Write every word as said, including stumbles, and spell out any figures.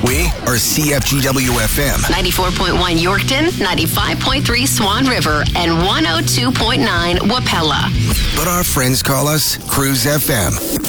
We are C F G W F M. ninety-four point one Yorkton, ninety-five point three Swan River, and one oh two point nine Wapella. But our friends call us Cruise F M.